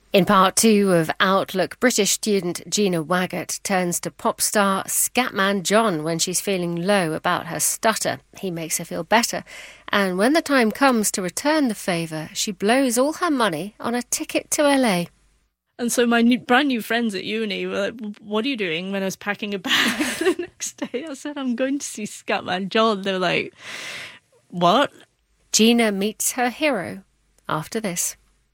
In part two of Outlook, British student Gina Waggett turns to pop star Scatman John when she's feeling low about her stutter. He makes her feel better. And when the time comes to return the favour, she blows all her money on a ticket to LA. And so my brand new friends at uni were like, what are you doing? When I was packing a bag the next day, I said, I'm going to see Scatman John. They were like, what? Gina meets her hero after this.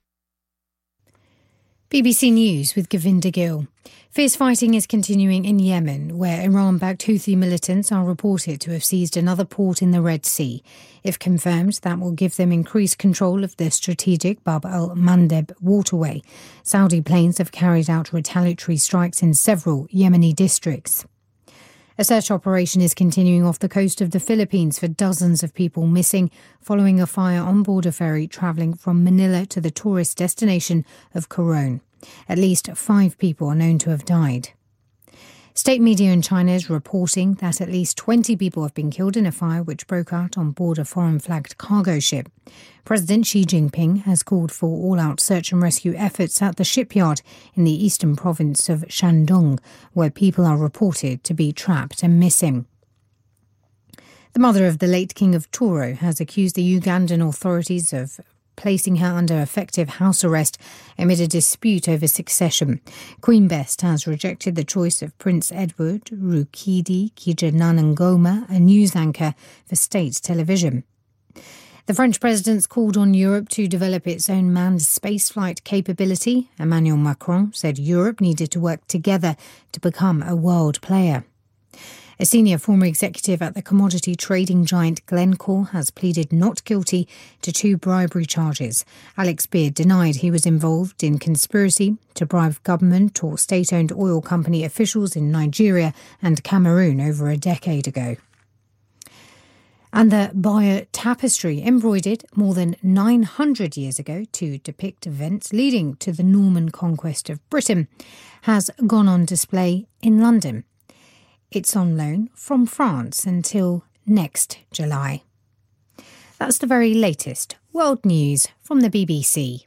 BBC News with Govinda Gill. Fierce fighting is continuing in Yemen, where Iran-backed Houthi militants are reported to have seized another port in the Red Sea. If confirmed, that will give them increased control of the strategic Bab al-Mandeb waterway. Saudi planes have carried out retaliatory strikes in several Yemeni districts. A search operation is continuing off the coast of the Philippines for dozens of people missing following a fire on board a ferry travelling from Manila to the tourist destination of Coron. At least 5 people are known to have died. State media in China is reporting that at least 20 people have been killed in a fire which broke out on board a foreign-flagged cargo ship. President Xi Jinping has called for all-out search and rescue efforts at the shipyard in the eastern province of Shandong, where people are reported to be trapped and missing. The mother of the late King of Toro has accused the Ugandan authorities of placing her under effective house arrest amid a dispute over succession. Queen Best has rejected the choice of Prince Edward Rukidi Kijananangoma, a news anchor for state television. The French president's called on Europe to develop its own manned spaceflight capability. Emmanuel Macron said Europe needed to work together to become a world player. A senior former executive at the commodity trading giant Glencore has pleaded not guilty to 2 bribery charges. Alex Beard denied he was involved in conspiracy to bribe government or state-owned oil company officials in Nigeria and Cameroon over a decade ago. And the Bayeux tapestry, embroidered more than 900 years ago to depict events leading to the Norman conquest of Britain, has gone on display in London. It's on loan from France until next July. That's the very latest world news from the BBC.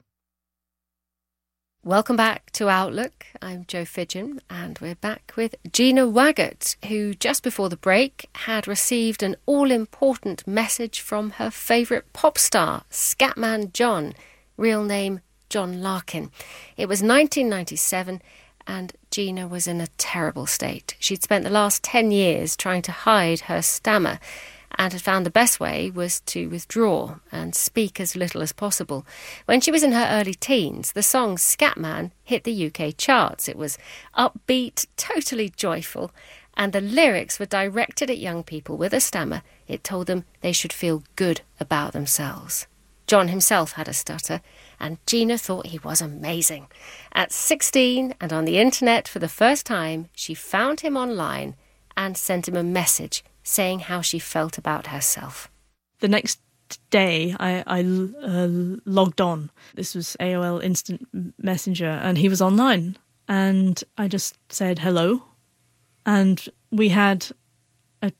Welcome back to Outlook. I'm Jo Fidgen, and we're back with Gina Waggett, who just before the break had received an all-important message from her favourite pop star, Scatman John, real name John Larkin. It was 1997, and Gina was in a terrible state. She'd spent the last 10 years trying to hide her stammer and had found the best way was to withdraw and speak as little as possible. When she was in her early teens, the song Scatman hit the UK charts. It was upbeat, totally joyful, and the lyrics were directed at young people with a stammer. It told them they should feel good about themselves. John himself had a stutter, and Gina thought he was amazing. At 16 and on the internet for the first time, she found him online and sent him a message saying how she felt about herself. The next day, I logged on. This was AOL Instant Messenger, and he was online. And I just said hello. And we had a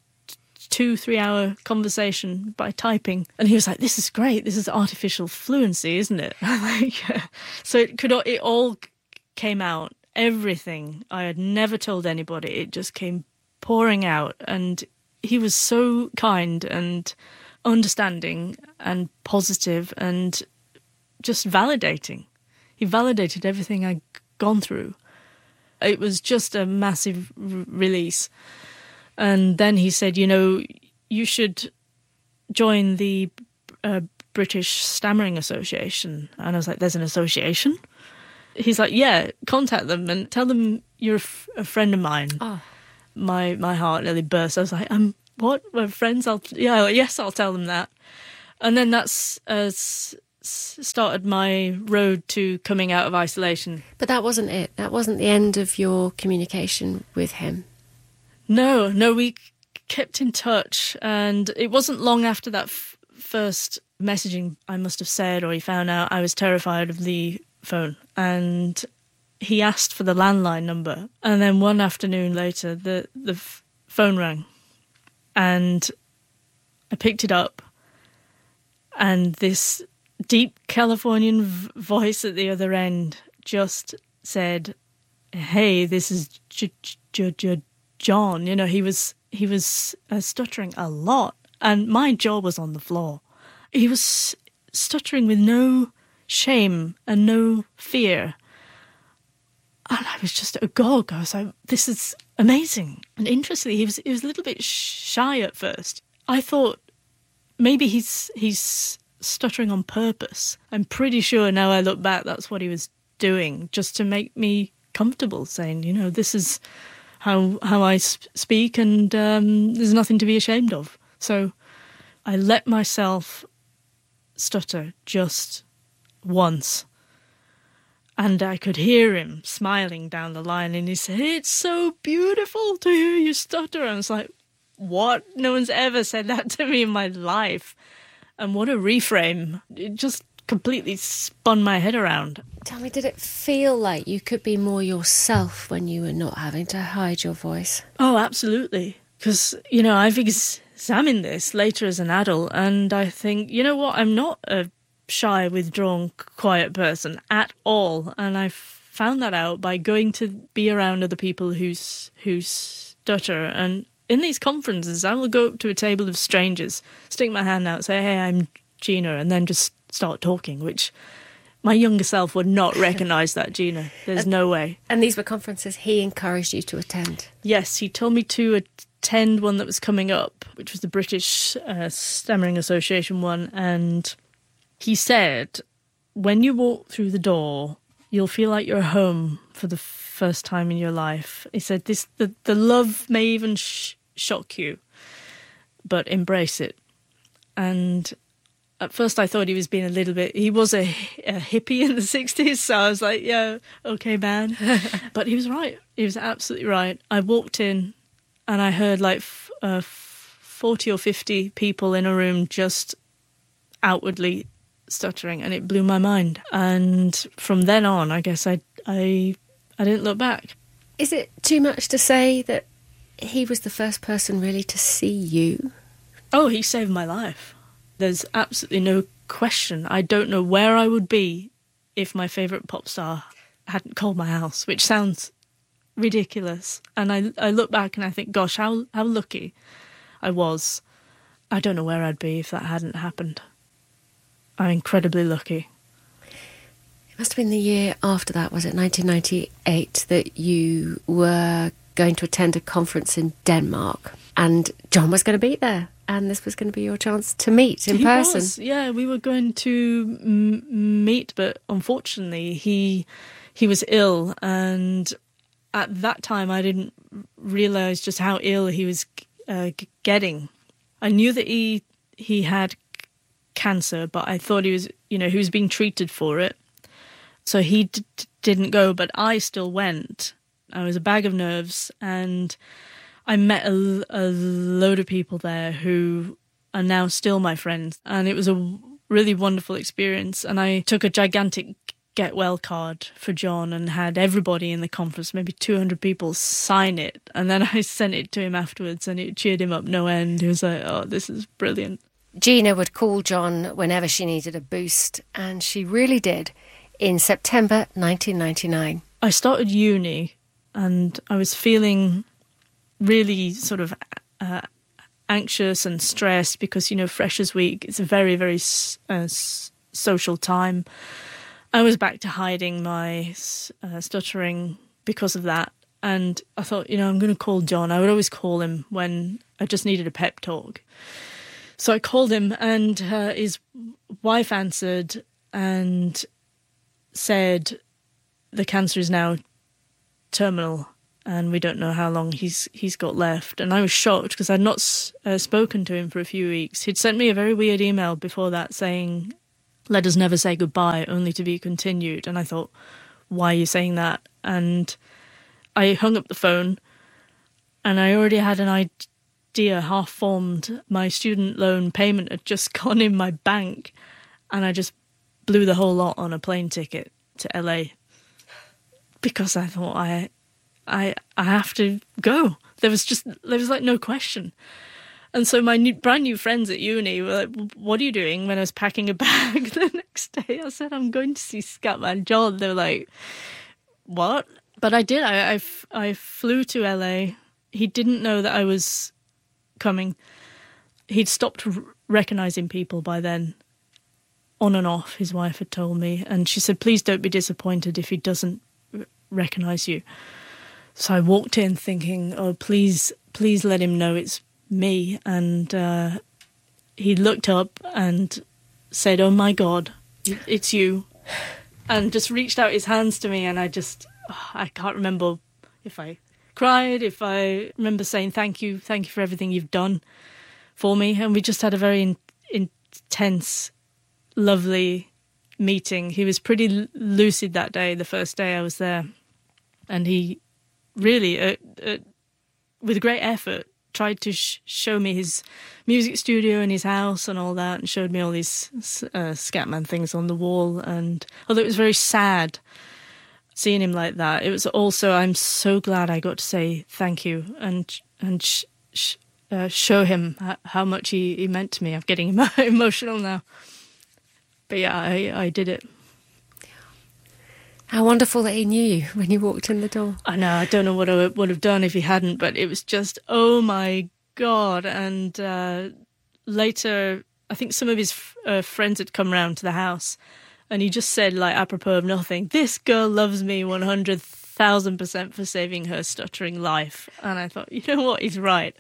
2-3 hour conversation by typing. And he was like, this is great. This is artificial fluency, isn't it? I'm like, yeah. So it all came out. Everything I had never told anybody. It just came pouring out. And he was so kind and understanding and positive and just validating. He validated everything I'd gone through. It was just a massive release. And then he said, you should join the British Stammering Association. And I was like, there's an association? He's like, yeah, contact them and tell them you're a friend of mine. Oh. My heart nearly burst. I was like, what? We're friends? Yes, I'll tell them that. And then that's started my road to coming out of isolation. But that wasn't it. That wasn't the end of your communication with him. No, we kept in touch. And it wasn't long after that first messaging I must have said, or he found out, I was terrified of the phone. And he asked for the landline number, and then one afternoon later, the phone rang, and I picked it up, and this deep Californian voice at the other end just said, "Hey, this is John." You know, he was stuttering a lot, and my jaw was on the floor. He was stuttering with no shame and no fear. And I was just agog. I was like, this is amazing. And interestingly, he was a little bit shy at first. I thought maybe he's stuttering on purpose. I'm pretty sure now I look back that's what he was doing, just to make me comfortable, saying, you know, this is how I speak, and there's nothing to be ashamed of. So I let myself stutter just once. And I could hear him smiling down the line, and he said, "It's so beautiful to hear you stutter." And I was like, what? No one's ever said that to me in my life. And what a reframe. It just completely spun my head around. Tell me, did it feel like you could be more yourself when you were not having to hide your voice? Oh, absolutely. Because, you know, I've examined this later as an adult, and I think, you know what, I'm not a shy, withdrawn, quiet person at all. And I found that out by going to be around other people who stutter. And in these conferences, I will go up to a table of strangers, stick my hand out, say, "Hey, I'm Gina," and then just start talking, which my younger self would not recognise that Gina. There's no way. And these were conferences he encouraged you to attend? Yes, he told me to attend one that was coming up, which was the British Stammering Association one, and he said, when you walk through the door, you'll feel like you're home for the first time in your life. He said, the love may even shock you, but embrace it. And at first I thought he was being a little bit... He was a hippie in the 60s, so I was like, yeah, okay, man. But he was right. He was absolutely right. I walked in and I heard like 40 or 50 people in a room just outwardly stuttering, and it blew my mind. And from then on, I guess I didn't look back. Is it too much to say that he was the first person really to see you? Oh, he saved my life. There's absolutely no question. I don't know where I would be if my favourite pop star hadn't called my house, which sounds ridiculous. And I look back and I think, gosh, how lucky I was. I don't know where I'd be if that hadn't happened. I'm incredibly lucky. It must have been the year after that, was it 1998, that you were going to attend a conference in Denmark, and John was going to be there, and this was going to be your chance to meet in person. Yeah, we were going to meet, but unfortunately he was ill, and at that time I didn't realise just how ill he was getting. I knew that he had cancer, but I thought he was being treated for it. So he didn't go, but I still went. I was a bag of nerves, and I met a load of people there who are now still my friends. And it was a really wonderful experience. And I took a gigantic get well card for John and had everybody in the conference, maybe 200 people, sign it. And then I sent it to him afterwards, and it cheered him up no end. He was like, "Oh, this is brilliant." Gina would call John whenever she needed a boost, and she really did in September 1999. I started uni, and I was feeling really sort of anxious and stressed because, Freshers' Week, it's a very, very social time. I was back to hiding my stuttering because of that. And I thought, I'm going to call John. I would always call him when I just needed a pep talk. So I called him, and his wife answered and said, "The cancer is now terminal, and we don't know how long he's got left." And I was shocked because I'd not spoken to him for a few weeks. He'd sent me a very weird email before that saying, "Let us never say goodbye, only to be continued." And I thought, why are you saying that? And I hung up the phone, and I already had an idea half formed. My student loan payment had just gone in my bank, and I just blew the whole lot on a plane ticket to LA because I thought I have to go. There was like no question. And so my brand new friends at uni were like, what are you doing? When I was packing a bag the next day, I said, I'm going to see Scatman John. They were like, what? But I did. I flew to LA. He didn't know that I was coming. He'd stopped recognising people by then, on and off, his wife had told me. And she said, please don't be disappointed if he doesn't recognise you. So I walked in thinking, oh, please let him know it's me. And he looked up and said, oh my God, it's you. And just reached out his hands to me, and I can't remember if I cried, if I remember saying thank you for everything you've done for me. And we just had a very intense, lovely meeting. He was pretty lucid that day, the first day I was there. And he really, with great effort, tried to show me his music studio and his house and all that, and showed me all these Scatman things on the wall. And although it was very sad seeing him like that, it was also, I'm so glad I got to say thank you and show him how much he meant to me. I'm getting emotional now. But yeah, I did it. How wonderful that he knew you when you walked in the door. I know, I don't know what I would have done if he hadn't, but it was just, oh my God. And later, I think some of his friends had come round to the house, and he just said, like, apropos of nothing, this girl loves me 100,000% for saving her stuttering life. And I thought, you know what, he's right.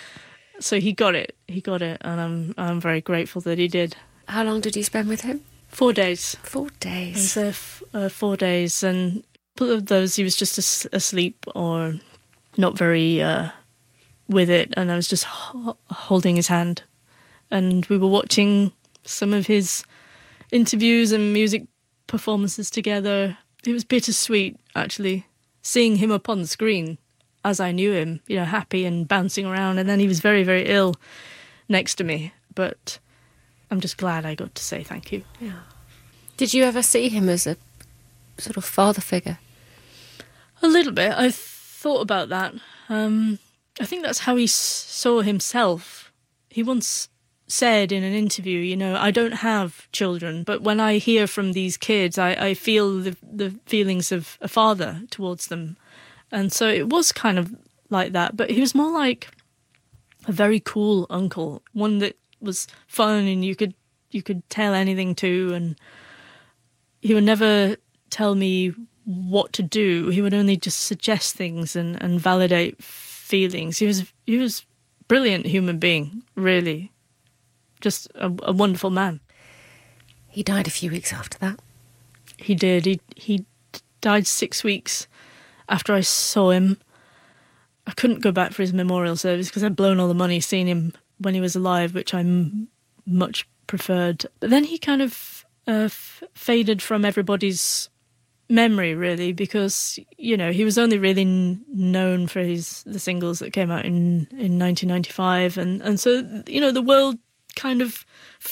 So he got it, and I'm very grateful that he did. How long did you spend with him? 4 days. 4 days. I was there 4 days, and a couple of those he was just asleep or not very with it, and I was just holding his hand. And we were watching some of his interviews and music performances together. It was bittersweet, actually, seeing him up on the screen as I knew him, you know, happy and bouncing around, and then he was very, very ill next to me. But I'm just glad I got to say thank you. Yeah. Did you ever see him as a sort of father figure? A little bit. I thought about that. I think that's how he saw himself. He once said in an interview, you know, I don't have children, but when I hear from these kids, I feel the feelings of a father towards them. And so it was kind of like that. But he was more like a very cool uncle, one that was fun and you could tell anything to, and he would never tell me what to do. He would only just suggest things and validate feelings. He was a brilliant human being, really. Just a wonderful man. He died a few weeks after that. He did. He died 6 weeks after I saw him. I couldn't go back for his memorial service because I'd blown all the money seeing him when he was alive, which I much preferred. But then he kind of faded from everybody's memory, really, because, you know, he was only really known for the singles that came out in 1995. And so, you know, the world kind of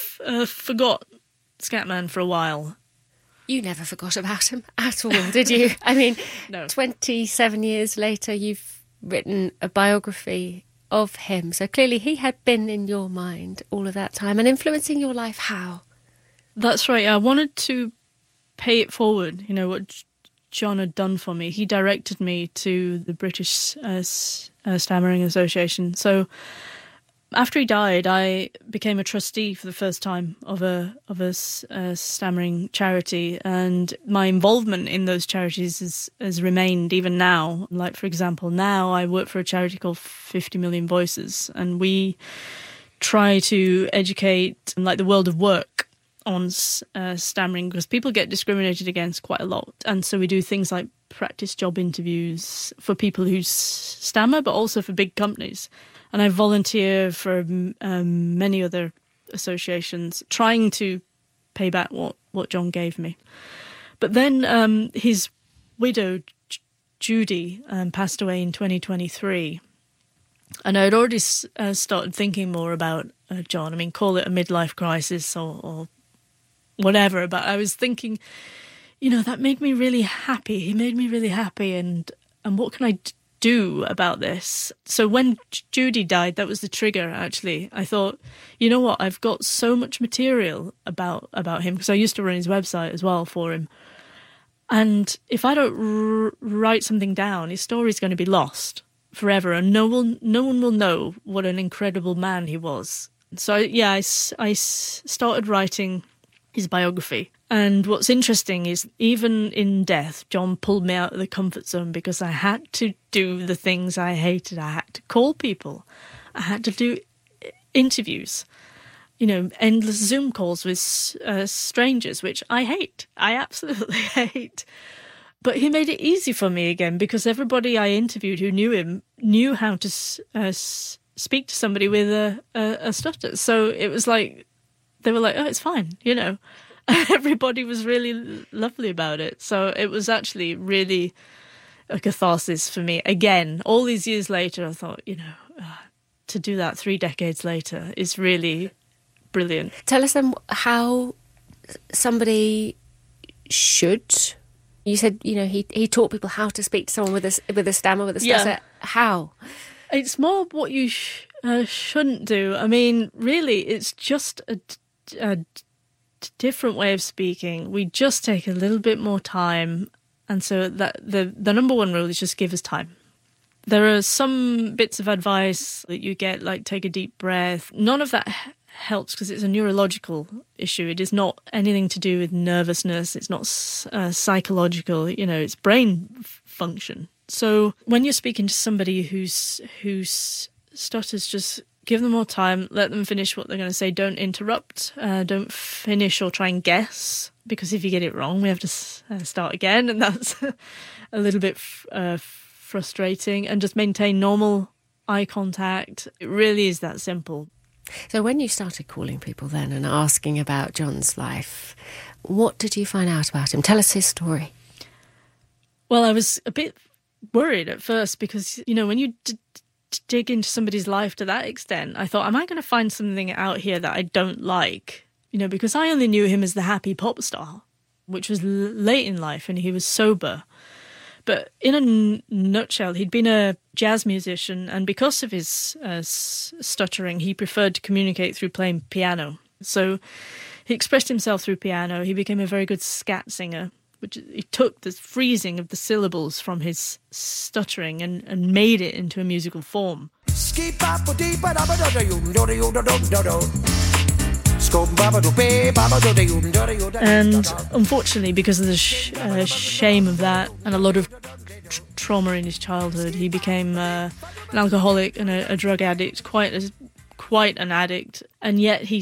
forgot Scatman for a while. You never forgot about him at all, did you? I mean, No. 27 years later, you've written a biography of him. So clearly he had been in your mind all of that time and influencing your life. How? That's right. I wanted to pay it forward, you know, what John had done for me. He directed me to the British Stammering Association. So after he died, I became a trustee for the first time of a stammering charity, and my involvement in those charities has remained even now. Like, for example, now I work for a charity called 50 Million Voices, and we try to educate, like, the world of work on stammering, because people get discriminated against quite a lot. And so we do things like practice job interviews for people who stammer, but also for big companies. And I volunteer for many other associations, trying to pay back what John gave me. But then his widow, Judy, passed away in 2023. And I had already started thinking more about John. I mean, call it a midlife crisis or whatever. But I was thinking, you know, that made me really happy. He made me really happy. And what can I do about this? So when Judy died, that was the trigger, actually. I thought, you know what, I've got so much material about him, because I used to run his website as well for him. And if I don't write something down, his story's going to be lost forever, and no one will know what an incredible man he was. So, yeah, I started writing his biography. And what's interesting is, even in death, John pulled me out of the comfort zone, because I had to do the things I hated. I had to call people. I had to do interviews. You know, endless Zoom calls with strangers, which I hate. I absolutely hate. But he made it easy for me again, because everybody I interviewed who knew him knew how to speak to somebody with a stutter. So it was like, they were like, oh, it's fine, you know. Everybody was really lovely about it. So it was actually really a catharsis for me. Again, all these years later, I thought, you know, to do that 3 decades later is really brilliant. Tell us then how somebody should. You said, you know, he taught people how to speak to someone with a stammer, with a stutter. Yeah. How? It's more what you shouldn't do. I mean, really, it's just a different way of speaking. We just take a little bit more time, and so that the number one rule is just give us time. There are some bits of advice that you get, like take a deep breath. None of that helps, because it's a neurological issue. It is not anything to do with nervousness. It's not psychological. You know, it's brain function. So when you're speaking to somebody who's stutters, just give them more time, let them finish what they're going to say. Don't interrupt, don't finish or try and guess, because if you get it wrong, we have to start again, and that's a little bit frustrating. And just maintain normal eye contact. It really is that simple. So when you started calling people then and asking about John's life, what did you find out about him? Tell us his story. Well, I was a bit worried at first, because, you know, when you dig into somebody's life to that extent, I thought, am I going to find something out here that I don't like? You know, because I only knew him as the happy pop star, which was late in life, and he was sober. But in a nutshell, he'd been a jazz musician, and because of his stuttering, he preferred to communicate through playing piano. So he expressed himself through piano. He became a very good scat singer, which he took the freezing of the syllables from his stuttering and made it into a musical form. And unfortunately, because of the shame of that and a lot of trauma in his childhood, he became an alcoholic and a drug addict, quite an addict. And yet he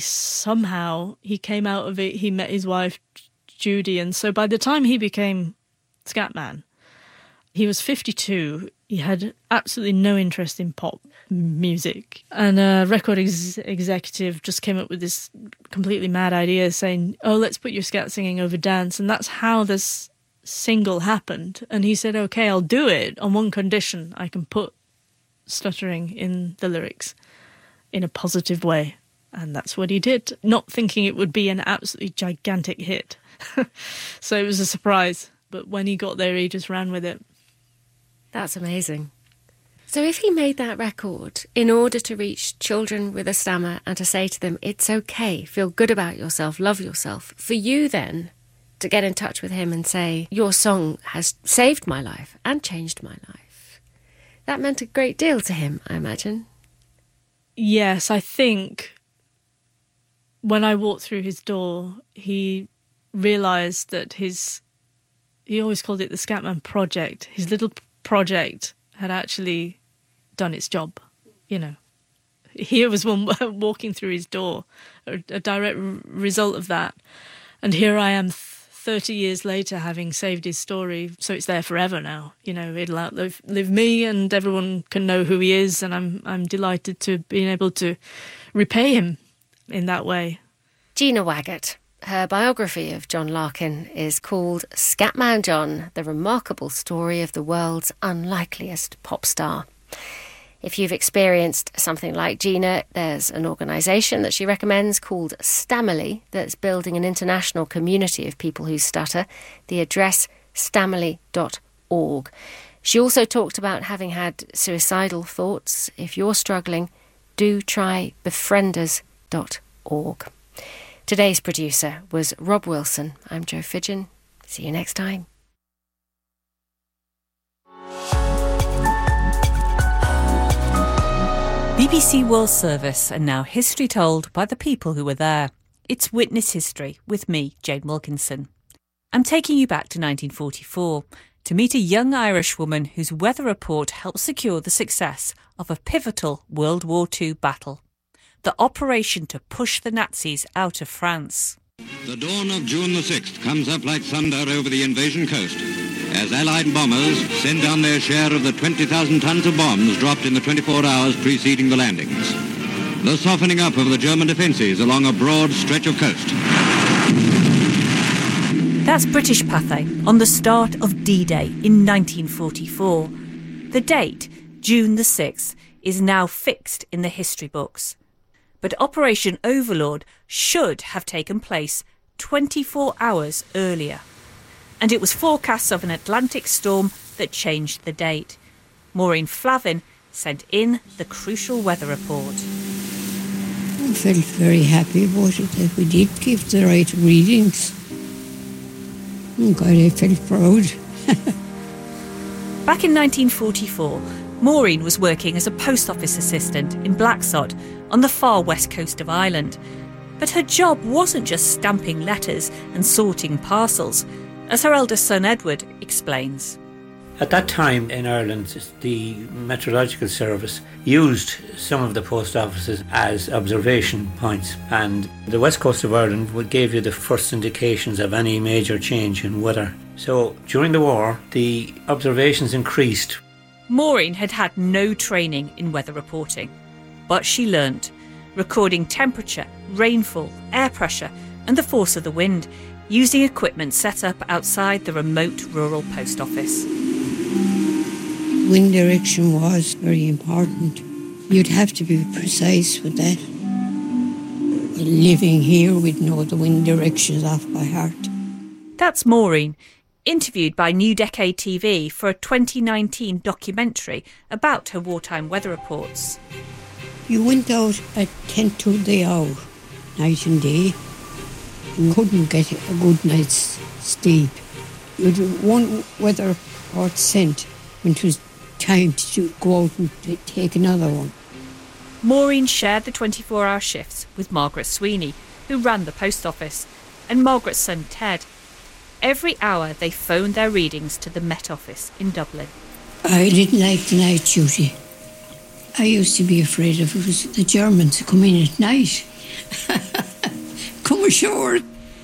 came out of it. He met his wife, Judy, and so by the time he became Scatman, he was 52. He had absolutely no interest in pop music. And a record executive just came up with this completely mad idea saying, oh, let's put your scat singing over dance. And that's how this single happened. And he said, okay, I'll do it on one condition. I can put stuttering in the lyrics in a positive way. And that's what he did, not thinking it would be an absolutely gigantic hit. So it was a surprise. But when he got there, he just ran with it. That's amazing. So if he made that record in order to reach children with a stammer and to say to them, it's okay, feel good about yourself, love yourself, for you then to get in touch with him and say, your song has saved my life and changed my life, that meant a great deal to him, I imagine. Yes, I think when I walked through his door, he realised that he always called it the Scatman Project. His little project had actually done its job, you know. Here was one walking through his door, a direct result of that. And here I am 30 years later having saved his story, so it's there forever now. You know, it'll outlive me, and everyone can know who he is, and I'm delighted to be able to repay him in that way. Gina Waggett. Her biography of John Larkin is called Scatman John, the remarkable story of the world's unlikeliest pop star. If you've experienced something like Gina, there's an organisation that she recommends called Stammerly that's building an international community of people who stutter. The address, stammerly.org. She also talked about having had suicidal thoughts. If you're struggling, do try befrienders.org. Today's producer was Rob Wilson. I'm Jo Fidgen. See you next time. BBC World Service, and now history told by the people who were there. It's Witness History with me, Jane Wilkinson. I'm taking you back to 1944 to meet a young Irish woman whose weather report helped secure the success of a pivotal World War II battle, the operation to push the Nazis out of France. The dawn of June the 6th comes up like thunder over the invasion coast as Allied bombers send down their share of the 20,000 tons of bombs dropped in the 24 hours preceding the landings. The softening up of the German defences along a broad stretch of coast. That's British Pathé on the start of D-Day in 1944. The date, June the 6th, is now fixed in the history books. But Operation Overlord should have taken place 24 hours earlier. And it was forecasts of an Atlantic storm that changed the date. Maureen Flavin sent in the crucial weather report. I felt very happy about it, that we did give the right readings. Oh God, I felt proud. Back in 1944, Maureen was working as a post office assistant in Blacksod on the far west coast of Ireland. But her job wasn't just stamping letters and sorting parcels, as her eldest son Edward explains. At that time in Ireland, the Meteorological Service used some of the post offices as observation points, and the west coast of Ireland would give you the first indications of any major change in weather. So during the war, the observations increased. Maureen had had no training in weather reporting, but she learnt, recording temperature, rainfall, air pressure and the force of the wind, using equipment set up outside the remote rural post office. Wind direction was very important. You'd have to be precise with that. Living here, we'd know the wind directions off by heart. That's Maureen, interviewed by New Decade TV for a 2019 documentary about her wartime weather reports. You went out at 10 to the hour, night and day, and couldn't get a good night's sleep. You'd one weather report sent when it was time to go out and take another one. Maureen shared the 24-hour shifts with Margaret Sweeney, who ran the post office, and Margaret's son Ted. Every hour they phoned their readings to the Met Office in Dublin. I didn't like the night duty. I used to be afraid if it was the Germans come in at night. Come ashore.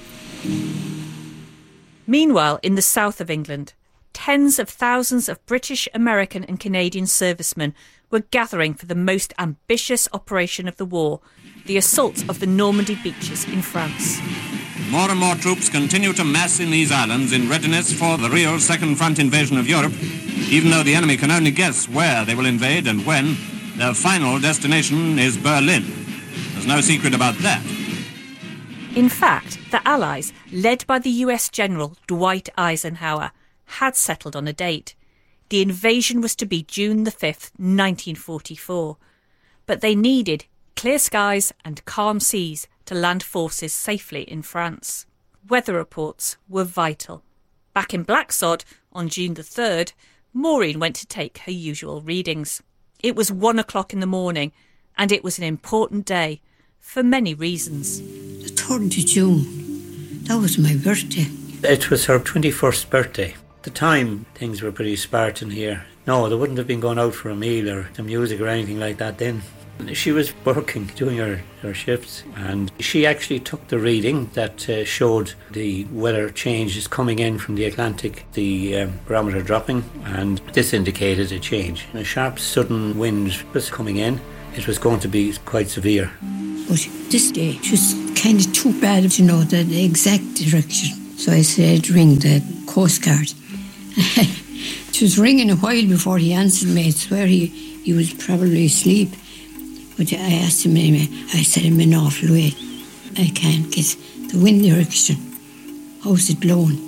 Meanwhile, in the south of England, tens of thousands of British, American and Canadian servicemen were gathering for the most ambitious operation of the war, the assault of the Normandy beaches in France. More and more troops continue to mass in these islands in readiness for the real second front invasion of Europe. Even though the enemy can only guess where they will invade and when, their final destination is Berlin. There's no secret about that. In fact, the Allies, led by the US General Dwight Eisenhower, had settled on a date. The invasion was to be June the 5th, 1944. But they needed clear skies and calm seas to land forces safely in France. Weather reports were vital. Back in Blacksod, on June the 3rd, Maureen went to take her usual readings. It was 1 o'clock in the morning, and it was an important day, for many reasons. The 3rd of June, that was my birthday. It was her 21st birthday. At the time, things were pretty Spartan here. No, they wouldn't have been going out for a meal or some music or anything like that then. She was working, doing her shifts, and she actually took the reading that showed the weather changes coming in from the Atlantic, the barometer dropping, and this indicated a change. A sharp, sudden wind was coming in. It was going to be quite severe. But this day, it was kind of too bad to know the exact direction. So I said, ring the Coast Guard. It was ringing a while before he answered me. I swear he was probably asleep. But I asked him anyway. I said, I'm an awful way. I can't get the wind direction. How's it blowing?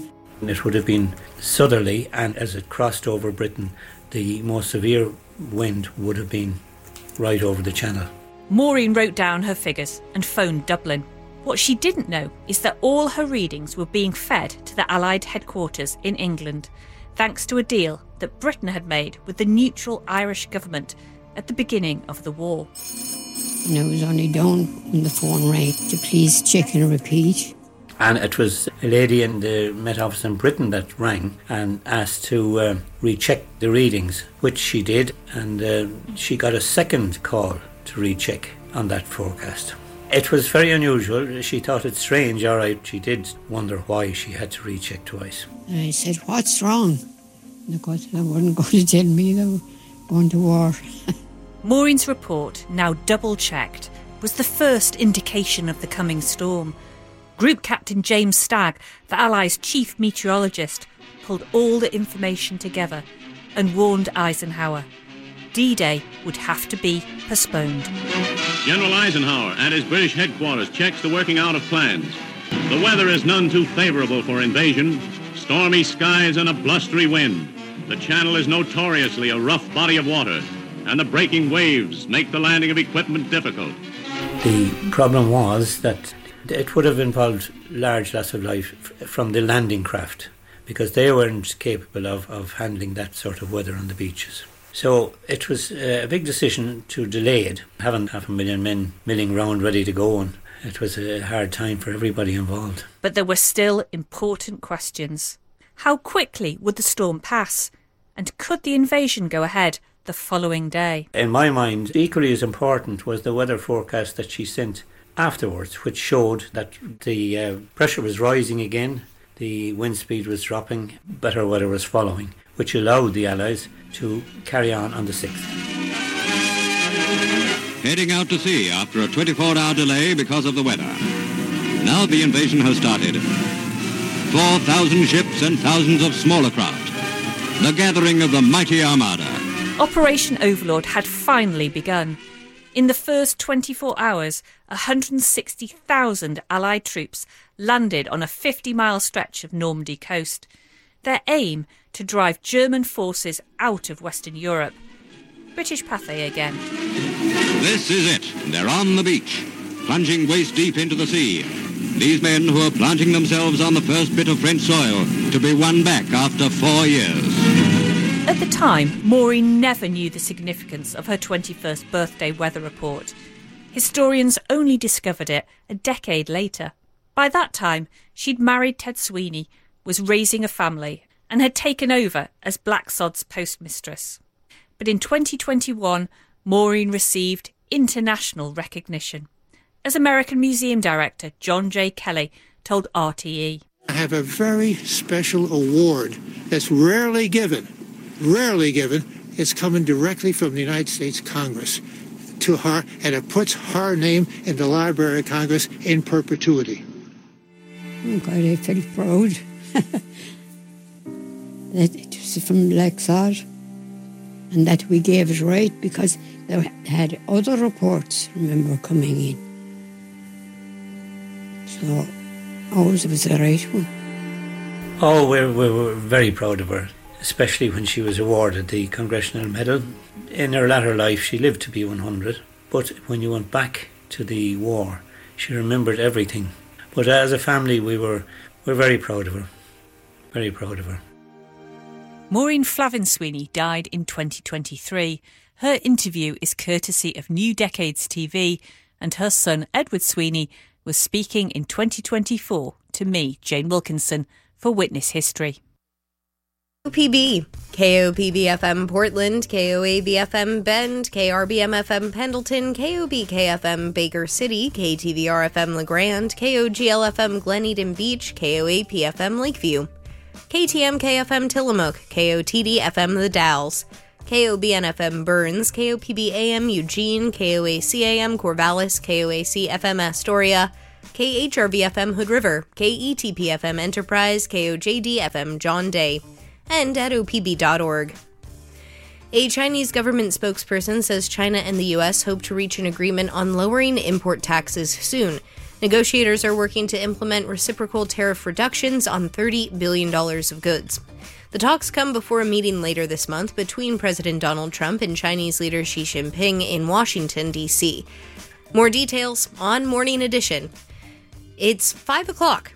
It would have been southerly, and as it crossed over Britain, the most severe wind would have been right over the channel. Maureen wrote down her figures and phoned Dublin. What she didn't know is that all her readings were being fed to the Allied headquarters in England, thanks to a deal that Britain had made with the neutral Irish government at the beginning of the war. And I was only down when the phone rang to please check and repeat. And it was a lady in the Met Office in Britain that rang and asked to recheck the readings, which she did, and she got a second call to recheck on that forecast. It was very unusual. She thought it strange, all right. She did wonder why she had to recheck twice. And I said, "What's wrong?" And of course, they weren't going to tell me they were going to war. Maureen's report, now double-checked, was the first indication of the coming storm. Group Captain James Stagg, the Allies' chief meteorologist, pulled all the information together and warned Eisenhower D-Day would have to be postponed. General Eisenhower at his British headquarters checks the working out of plans. The weather is none too favourable for invasion. Stormy skies and a blustery wind. The channel is notoriously a rough body of water, and the breaking waves make the landing of equipment difficult. The problem was that it would have involved large loss of life from the landing craft, because they weren't capable of handling that sort of weather on the beaches. So it was a big decision to delay it, having 500,000 men milling round ready to go, and it was a hard time for everybody involved. But there were still important questions. How quickly would the storm pass? And could the invasion go ahead the following day? In my mind, equally as important was the weather forecast that she sent afterwards, which showed that the pressure was rising again, the wind speed was dropping, better weather was following, which allowed the Allies to carry on the 6th. Heading out to sea after a 24-hour delay because of the weather. Now the invasion has started. 4,000 ships and thousands of smaller craft. The gathering of the mighty Armada. Operation Overlord had finally begun. In the first 24 hours, 160,000 Allied troops landed on a 50-mile stretch of Normandy coast. Their aim to drive German forces out of Western Europe. British Pathé again. This is it. They're on the beach, plunging waist deep into the sea. These men who are planting themselves on the first bit of French soil to be won back after 4 years. At the time, Maureen never knew the significance of her 21st birthday weather report. Historians only discovered it a decade later. By that time, she'd married Ted Sweeney, was raising a family, and had taken over as Blacksod's postmistress. But in 2021, Maureen received international recognition, as American Museum Director John J. Kelly told RTE. I have a very special award that's rarely given. It's coming directly from the United States Congress to her, and it puts her name in the Library of Congress in perpetuity. Oh God, I felt proud. That it was from Blacksod, and that we gave it right, because they had other reports, remember, coming in. So ours was the right one. Oh, we were very proud of her, especially when she was awarded the Congressional Medal. In her latter life, she lived to be 100, but when you went back to the war, she remembered everything. But as a family, we're very proud of her, very proud of her. Maureen Flavin Sweeney died in 2023. Her interview is courtesy of New Decades TV, and her son Edward Sweeney was speaking in 2024 to me, Jane Wilkinson, for Witness History. KOPB, KOPB-FM Portland, KOAB-FM Bend, KRBM-FM Pendleton, KOBK-FM Baker City, KTVR-FM LeGrand, KOGL-FM Glen Eden Beach, KOAP-FM Lakeview, KTMK-FM Tillamook, KOTD-FM The Dalles, KOBN-FM Burns, KOPB-AM Eugene, KOAC-AM Corvallis, KOAC-FM Astoria, KHRV-FM Hood River, KETP-FM Enterprise, KOJD-FM John Day, and at opb.org. A Chinese government spokesperson says China and the U.S. hope to reach an agreement on lowering import taxes soon. Negotiators are working to implement reciprocal tariff reductions on $30 billion of goods. The talks come before a meeting later this month between President Donald Trump and Chinese leader Xi Jinping in Washington, D.C. More details on Morning Edition. It's 5 o'clock.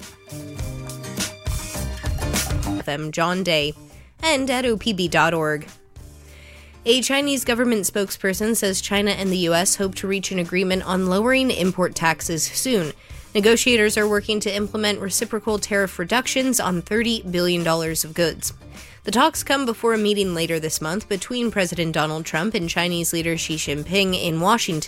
I'm John Day, and at opb.org. A Chinese government spokesperson says China and the U.S. hope to reach an agreement on lowering import taxes soon. Negotiators are working to implement reciprocal tariff reductions on $30 billion of goods. The talks come before a meeting later this month between President Donald Trump and Chinese leader Xi Jinping in Washington.